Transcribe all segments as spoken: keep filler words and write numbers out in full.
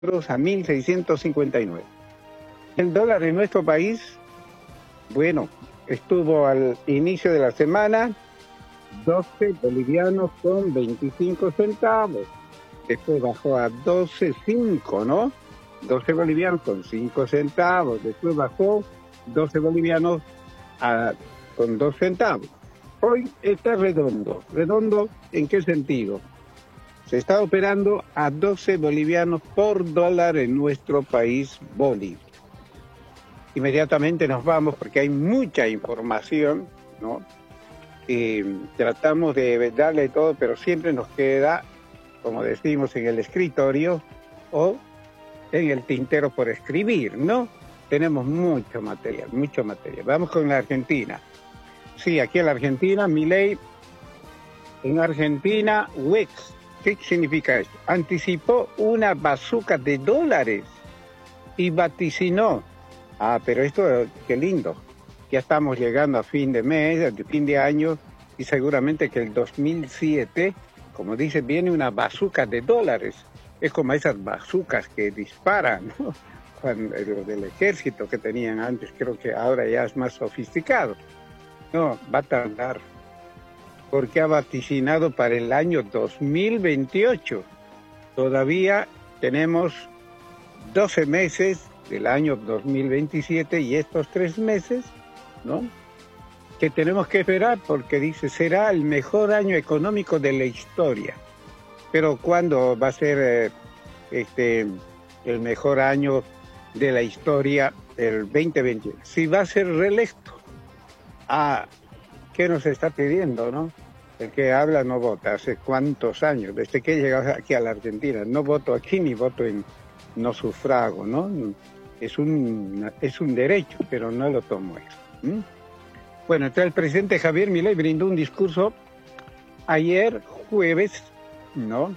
a mil seiscientos cincuenta y nueve. El dólar en nuestro país, bueno, estuvo al inicio de la semana doce bolivianos con veinticinco centavos. Después bajó a doce cinco, ¿no? doce bolivianos con cinco centavos. Después bajó doce bolivianos a, con dos centavos. Hoy está redondo. ¿Redondo en qué sentido? Se está operando a doce bolivianos por dólar en nuestro país, Bolivia. Inmediatamente nos vamos porque hay mucha información, ¿no? Y tratamos de darle todo, pero siempre nos queda, como decimos, en el escritorio o en el tintero por escribir, ¿no? Tenemos mucho material, mucho material. Vamos con la Argentina. Sí, aquí en la Argentina, Milei, en Argentina, U E X. ¿Qué significa esto? Anticipó una bazuca de dólares y vaticinó. Ah, pero esto, qué lindo. Ya estamos llegando a fin de mes, a fin de año, y seguramente que el dos mil siete, como dice, viene una bazuca de dólares. Es como esas bazucas que disparan, ¿no? Cuando, lo del ejército que tenían antes, creo que ahora ya es más sofisticado. No, va a tardar, porque ha vaticinado para el año dos mil veintiocho. Todavía tenemos doce meses del año dos mil veintisiete y estos tres meses, ¿no?, que tenemos que esperar, porque dice, será el mejor año económico de la historia. Pero ¿cuándo va a ser eh, este, el mejor año de la historia? El veinte veintiuno. Si va a ser reelecto. Ah, ¿qué nos está pidiendo, no? El que habla no vota. ¿Hace cuántos años? Desde que he llegado aquí a la Argentina. No voto aquí ni voto en... no sufrago, ¿no? Es un, es un derecho, pero no lo tomo eso. ¿Mm? Bueno, entonces el presidente Javier Milei brindó un discurso ayer jueves, ¿no?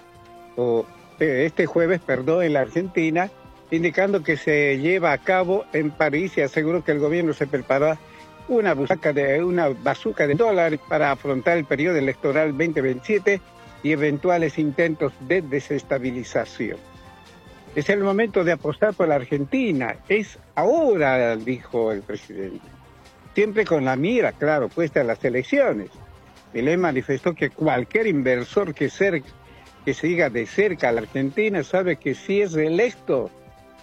O este jueves, perdón, en la Argentina, indicando que se lleva a cabo en París y aseguró que el gobierno se prepara una bazuca de, una bazuca de dólares para afrontar el periodo electoral veinte veintisiete y eventuales intentos de desestabilización. Es el momento de apostar por la Argentina. Es ahora, dijo el presidente. Siempre con la mira, claro, puesta en las elecciones. Milei manifestó que cualquier inversor que, ser, que siga de cerca a la Argentina sabe que si es reelecto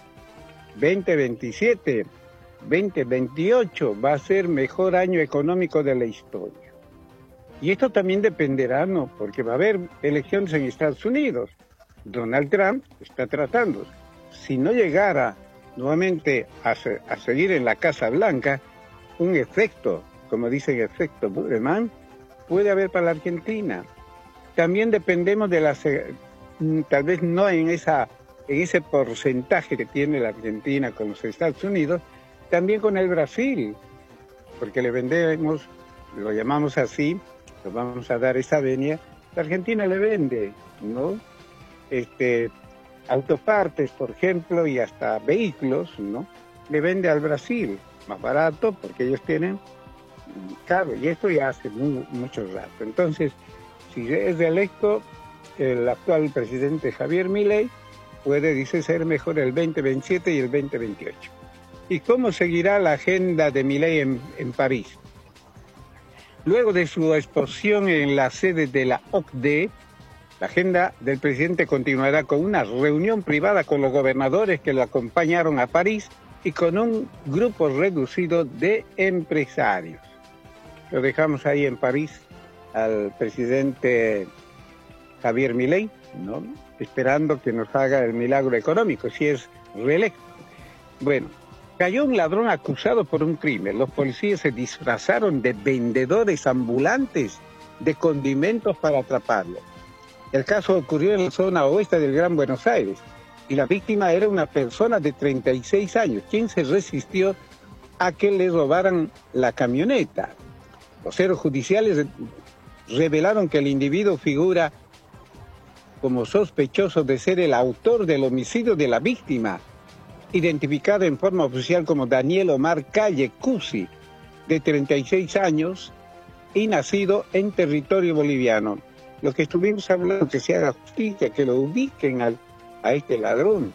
veinte veintisiete, veinte veintiocho va a ser mejor año económico de la historia. Y esto también dependerá, ¿no?, porque va a haber elecciones en Estados Unidos. Donald Trump está tratando, si no llegara nuevamente a, se, a seguir en la Casa Blanca, un efecto, como dicen, efecto Bullman, puede haber para la Argentina. También dependemos de las, tal vez no en, esa, en ese porcentaje que tiene la Argentina con los Estados Unidos, también con el Brasil, porque le vendemos, lo llamamos así, lo vamos a dar esa venia, la Argentina le vende, ¿no? Este, autopartes, por ejemplo, y hasta vehículos, ¿no? Le vende al Brasil más barato porque ellos tienen caro, y esto ya hace muy, mucho rato. Entonces, si es reelecto, el actual presidente Javier Milei puede, dice, ser mejor el veinte veintisiete y el veinte veintiocho. ¿Y cómo seguirá la agenda de Milei en, en París? Luego de su exposición en la sede de la O C D E, la agenda del presidente continuará con una reunión privada con los gobernadores que lo acompañaron a París y con un grupo reducido de empresarios. Lo dejamos ahí en París al presidente Javier Milei, ¿no?, esperando que nos haga el milagro económico, si es reelecto. Bueno, cayó un ladrón acusado por un crimen. Los policías se disfrazaron de vendedores ambulantes de condimentos para atraparlo. El caso ocurrió en la zona oeste del Gran Buenos Aires y la víctima era una persona de treinta y seis años, quien se resistió a que le robaran la camioneta. Los ceros judiciales revelaron que el individuo figura como sospechoso de ser el autor del homicidio de la víctima, identificado en forma oficial como Daniel Omar Calle Cusi, de treinta y seis años y nacido en territorio boliviano. Lo que estuvimos hablando, que se haga justicia, que lo ubiquen al a este ladrón